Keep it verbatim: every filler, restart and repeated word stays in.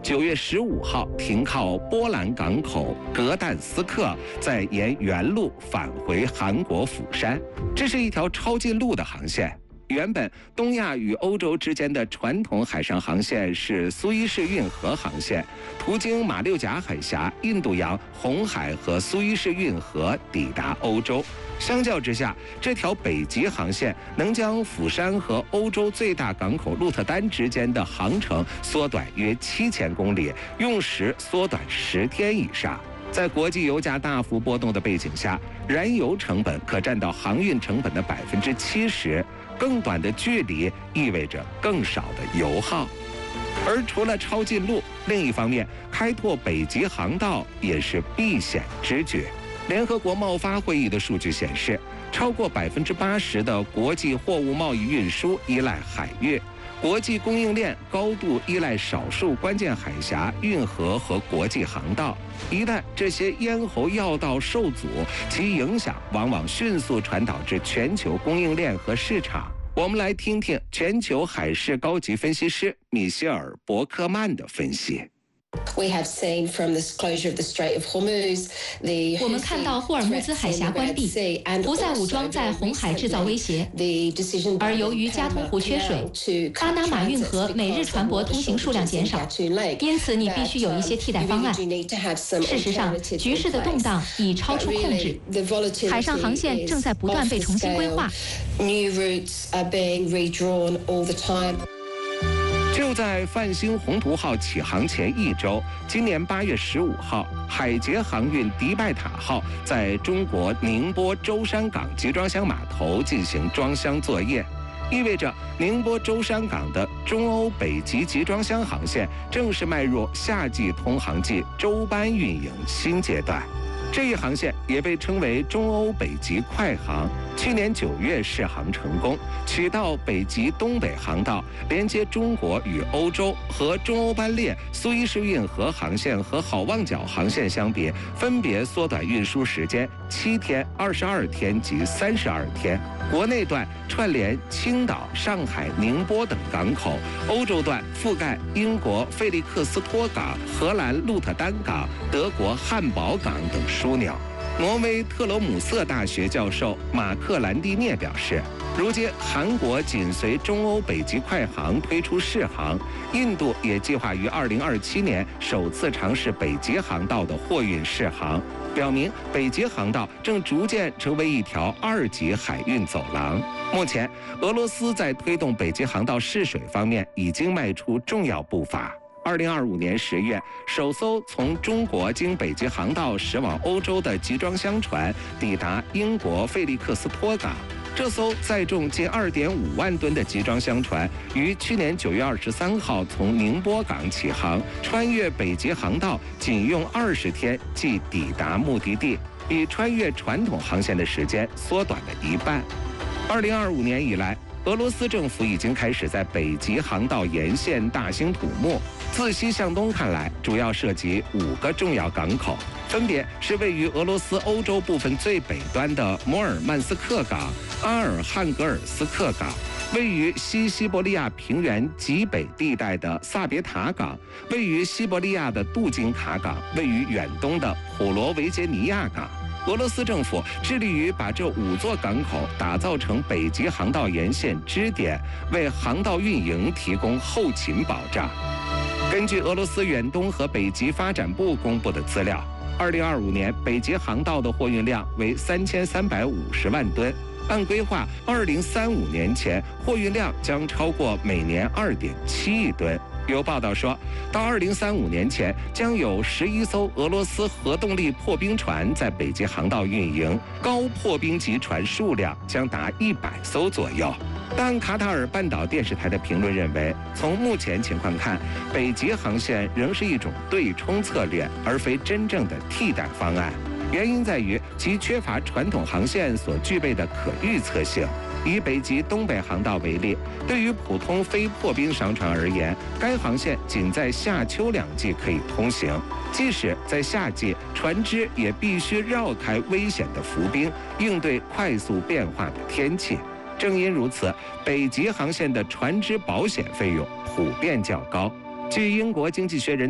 九月十五号停靠波兰港口格但斯克，再沿原路返回韩国釜山。这是一条超近路的航线。原本东亚与欧洲之间的传统海上航线是苏伊士运河航线，途经马六甲海峡、印度洋、红海和苏伊士运河抵达欧洲。相较之下，这条北极航线能将釜山和欧洲最大港口鹿特丹之间的航程缩短约七千公里，用时缩短十天以上。在国际油价大幅波动的背景下，燃油成本可占到航运成本的百分之七十。更短的距离意味着更少的油耗。而除了超近路，另一方面，开拓北极航道也是避险之举。联合国贸发会议的数据显示，超过百分之八十的国际货物贸易运输依赖海运。国际供应链高度依赖少数关键海峡、运河和国际航道。一旦这些咽喉要道受阻，其影响往往迅速传导至全球供应链和市场。我们来听听全球海事高级分析师米歇尔·伯克曼的分析。 我们看到霍尔木兹海峡关闭，胡塞武装在红海制造威胁，而由于加通湖缺水，巴拿马运河每日船舶通行数量减少，因此你必须有一些替代方案。事实上，局势的动荡已超出控制，海上航线正在不断被重新规划。 就在泛星宏图号起航前一周，今年八月十五号，海捷航运迪拜塔号在中国宁波舟山港集装箱码头进行装箱作业，意味着宁波舟山港的中欧北极集装箱航线正式迈入夏季通航季周班运营新阶段。这一航线也被称为中欧北极快航，去年九月试航成功，取道北极东北航道，连接中国与欧洲。和中欧班列、苏伊士运河航线和好望角航线相比，分别缩短运输时间七天、二十二天及三十二天。国内段串联青岛、上海、宁波等港口，欧洲段覆盖英国费利克斯托港、荷兰鹿特丹港、德国汉堡港等枢纽。挪威特罗姆瑟大学教授马克兰蒂涅表示，如今韩国紧随中欧北极快航推出试航，印度也计划于二零二七年首次尝试北极航道的货运试航，表明北极航道正逐渐成为一条二级海运走廊。目前，俄罗斯在推动北极航道试水方面已经迈出重要步伐。二零二五年十月，首艘从中国经北极航道驶往欧洲的集装箱船抵达英国费利克斯托港。这艘载重近二点五万吨的集装箱船于去年九月二十三号从宁波港起航，穿越北极航道仅用二十天即抵达目的地，比穿越传统航线的时间缩短了一半。二零二五年以来，俄罗斯政府已经开始在北极航道沿线大兴土木。自西向东看来，主要涉及五个重要港口，分别是位于俄罗斯欧洲部分最北端的摩尔曼斯克港、阿尔汉格尔斯克港，位于西西伯利亚平原极北地带的萨别塔港，位于西伯利亚的杜金卡港，位于远东的普罗维杰尼亚港。俄罗斯政府致力于把这五座港口打造成北极航道沿线支点，为航道运营提供后勤保障。根据俄罗斯远东和北极发展部公布的资料，二零二五年北极航道的货运量为三千三百五十万吨。按规划，二零三五年前货运量将超过每年二点七亿吨。有报道说，到二零三五年前，将有十一艘俄罗斯核动力破冰船在北极航道运营，高破冰级船数量将达一百艘左右。但卡塔尔半岛电视台的评论认为，从目前情况看，北极航线仍是一种对冲策略，而非真正的替代方案。原因在于其缺乏传统航线所具备的可预测性。以北极东北航道为例，对于普通非破冰商船而言，该航线仅在夏秋两季可以通行，即使在夏季，船只也必须绕开危险的浮冰，应对快速变化的天气。正因如此，北极航线的船只保险费用普遍较高。据英国经济学人